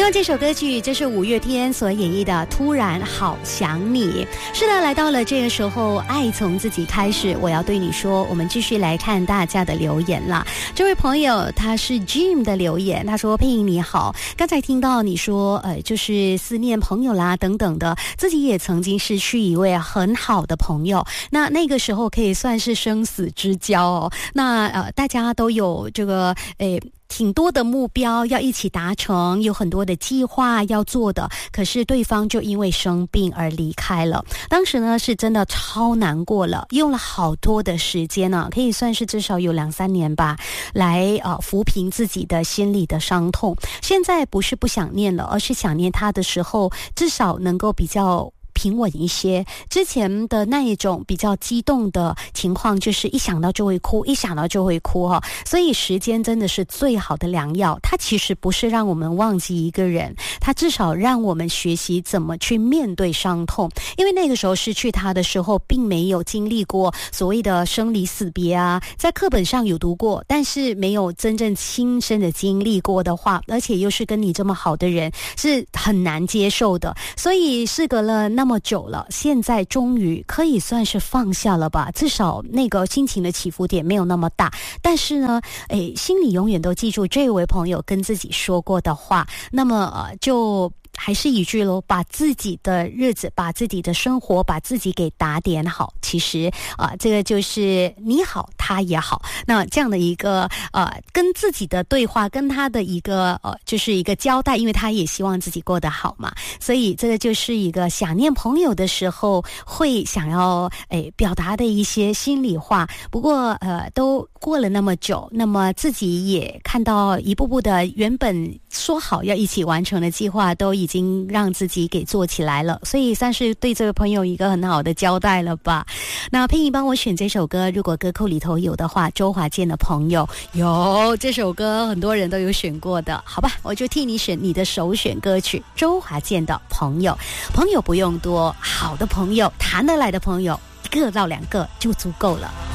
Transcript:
听完这首歌曲，这是五月天所演绎的《突然好想你》。是的，来到了这个时候，爱从自己开始。我要对你说，我们继续来看大家的留言啦。这位朋友他是 Jim 的留言，他说：“佩莹你好，刚才听到你说，就是思念朋友啦等等的，自己也曾经失去一位很好的朋友，那个时候可以算是生死之交哦。那大家都有这个挺多的目标要一起达成，有很多的计划要做的，可是对方就因为生病而离开了。当时呢是真的超难过了，用了好多的时间呢，可以算是至少有2-3年吧，来抚平自己的心里的伤痛。现在不是不想念了，而是想念他的时候，至少能够比较平稳一些。之前的那一种比较激动的情况，就是一想到就会哭，一想到就会哭哈。所以时间真的是最好的良药，它其实不是让我们忘记一个人，它至少让我们学习怎么去面对伤痛。因为那个时候失去他的时候，并没有经历过所谓的生离死别啊，在课本上有读过，但是没有真正亲身的经历过的话，而且又是跟你这么好的人，是很难接受的。所以事隔了那么久了，现在终于可以算是放下了吧，至少那个心情的起伏点没有那么大。但是呢，心里永远都记住这位朋友跟自己说过的话，那么就还是一句咯，把自己的日子，把自己的生活，把自己给打点好。其实这个就是你好他也好，那这样的一个跟自己的对话，跟他的一个就是一个交代，因为他也希望自己过得好嘛，所以这个就是一个想念朋友的时候会想要表达的一些心里话。不过都过了那么久，那么自己也看到一步步的原本说好要一起完成的计划都已经让自己给做起来了，所以算是对这位朋友一个很好的交代了吧。那佩仪帮我选这首歌，如果歌库里头有的话，周华健的朋友，有这首歌很多人都有选过的，好吧，我就替你选你的首选歌曲，周华健的朋友。朋友不用多，好的朋友，谈得来的朋友，1到2个就足够了。